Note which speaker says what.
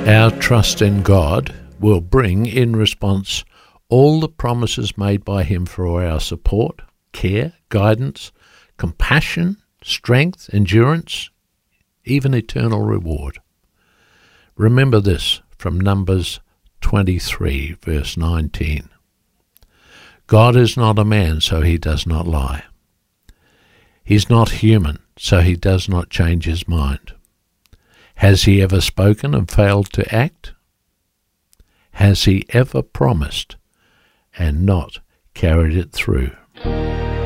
Speaker 1: Our trust in God will bring, in response, all the promises made by Him for our support, care, guidance, compassion, strength, endurance, even eternal reward. Remember this from Numbers 23, verse 19. God is not a man, so He does not lie. He's not human, so He does not change His mind. Has He ever spoken and failed to act? Has He ever promised and not carried it through?